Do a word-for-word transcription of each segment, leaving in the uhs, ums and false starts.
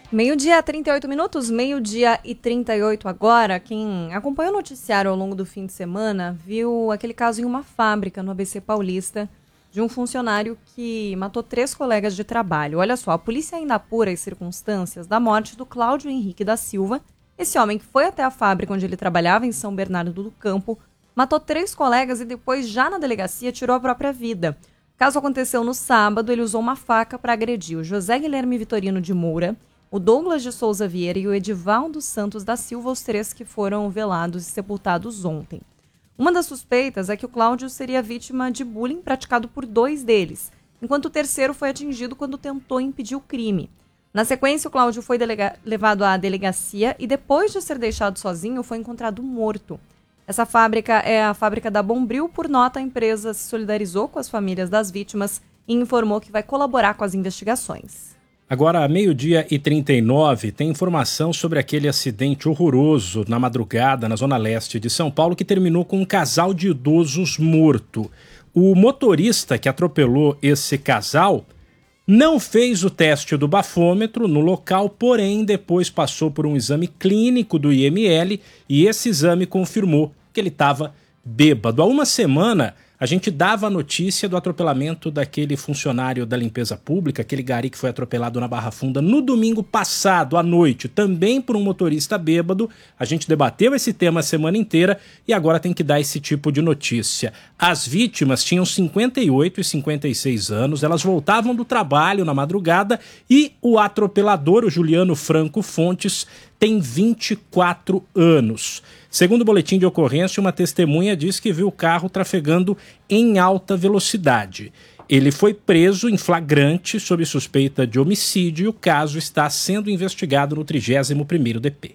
Meio-dia, trinta e oito minutos, meio-dia e trinta e oito agora. Quem acompanhou o noticiário ao longo do fim de semana viu aquele caso em uma fábrica no A B C Paulista de um funcionário que matou três colegas de trabalho. Olha só, a polícia ainda apura as circunstâncias da morte do Cláudio Henrique da Silva. Esse homem que foi até a fábrica onde ele trabalhava, em São Bernardo do Campo, matou três colegas e depois, já na delegacia, tirou a própria vida. O caso aconteceu no sábado, ele usou uma faca para agredir o José Guilherme Vitorino de Moura, o Douglas de Souza Vieira e o Edivaldo Santos da Silva, os três que foram velados e sepultados ontem. Uma das suspeitas é que o Cláudio seria vítima de bullying praticado por dois deles, enquanto o terceiro foi atingido quando tentou impedir o crime. Na sequência, o Cláudio foi delega- levado à delegacia e, depois de ser deixado sozinho, foi encontrado morto. Essa fábrica é a fábrica da Bombril. Por nota, a empresa se solidarizou com as famílias das vítimas e informou que vai colaborar com as investigações. Agora, meio-dia e trinta e nove, tem informação sobre aquele acidente horroroso na madrugada na zona leste de São Paulo que terminou com um casal de idosos morto. O motorista que atropelou esse casal não fez o teste do bafômetro no local, porém depois passou por um exame clínico do I M L e esse exame confirmou que ele estava bêbado. Há uma semana a gente dava a notícia do atropelamento daquele funcionário da limpeza pública, aquele gari que foi atropelado na Barra Funda no domingo passado à noite, também por um motorista bêbado. A gente debateu esse tema a semana inteira e agora tem que dar esse tipo de notícia. As vítimas tinham cinquenta e oito e cinquenta e seis anos, elas voltavam do trabalho na madrugada e o atropelador, o Juliano Franco Fontes, tem vinte e quatro anos. Segundo o boletim de ocorrência, uma testemunha diz que viu o carro trafegando em alta velocidade. Ele foi preso em flagrante sob suspeita de homicídio e o caso está sendo investigado no trigésimo primeiro D P.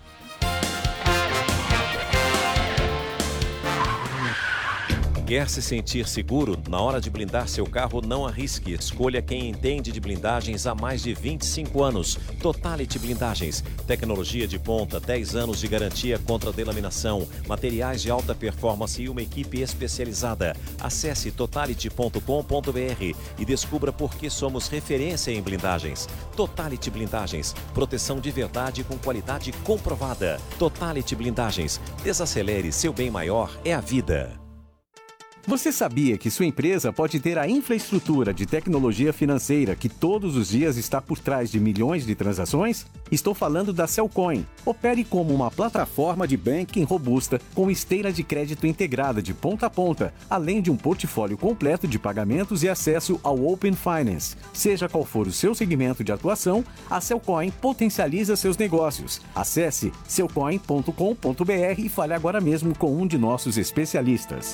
Quer se sentir seguro? Na hora de blindar seu carro, não arrisque. Escolha quem entende de blindagens há mais de vinte e cinco anos. Totality Blindagens. Tecnologia de ponta, dez anos de garantia contra delaminação, materiais de alta performance e uma equipe especializada. Acesse totality ponto com ponto b r e descubra por que somos referência em blindagens. Totality Blindagens. Proteção de verdade com qualidade comprovada. Totality Blindagens. Desacelere, seu bem maior é a vida. Você sabia que sua empresa pode ter a infraestrutura de tecnologia financeira que todos os dias está por trás de milhões de transações? Estou falando da Cellcoin. Opere como uma plataforma de banking robusta com esteira de crédito integrada de ponta a ponta, além de um portfólio completo de pagamentos e acesso ao Open Finance. Seja qual for o seu segmento de atuação, a Cellcoin potencializa seus negócios. Acesse cellcoin ponto com ponto b r e fale agora mesmo com um de nossos especialistas.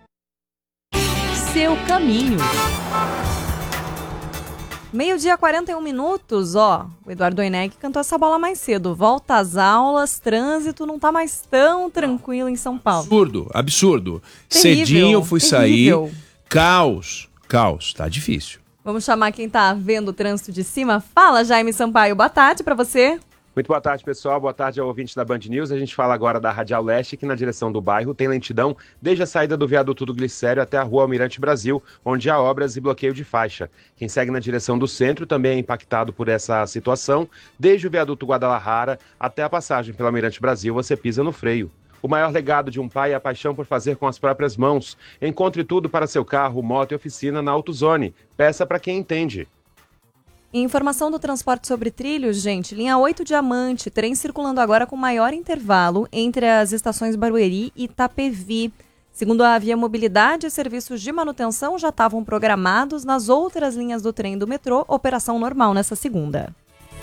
Seu caminho. Meio-dia, quarenta e um minutos, ó. O Eduardo Oineg cantou essa bola mais cedo. Volta às aulas, trânsito não tá mais tão tranquilo em São Paulo. Absurdo, absurdo. Terrível, Cedinho eu fui terrível. sair, caos, caos, tá difícil. Vamos chamar quem tá vendo o trânsito de cima? Fala, Jaime Sampaio, boa tarde pra você. Muito boa tarde, pessoal. Boa tarde ao ouvinte da Band News. A gente fala agora da Radial Leste, que na direção do bairro tem lentidão desde a saída do viaduto do Glicério até a rua Almirante Brasil, onde há obras e bloqueio de faixa. Quem segue na direção do centro também é impactado por essa situação. Desde o viaduto Guadalajara até a passagem pela Almirante Brasil, você pisa no freio. O maior legado de um pai é a paixão por fazer com as próprias mãos. Encontre tudo para seu carro, moto e oficina na AutoZone. Peça para quem entende. Informação do transporte sobre trilhos, gente. Linha oito Diamante, trem circulando agora com maior intervalo entre as estações Barueri e Itapevi. Segundo a Via Mobilidade, serviços de manutenção já estavam programados nas outras linhas do trem do metrô, operação normal nessa segunda.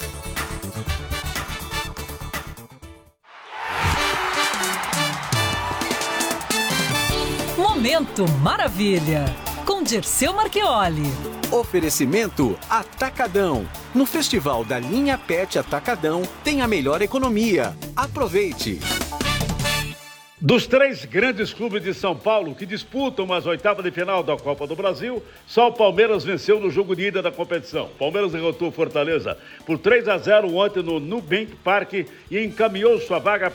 Momento Maravilha, com Dirceu Marchioli. Oferecimento Atacadão. No Festival da Linha Pet Atacadão tem a melhor economia. Aproveite! Dos três grandes clubes de São Paulo que disputam as oitavas de final da Copa do Brasil, só o Palmeiras venceu no jogo de ida da competição. Palmeiras derrotou o Fortaleza por três a zero ontem no Nubank Park e encaminhou sua vaga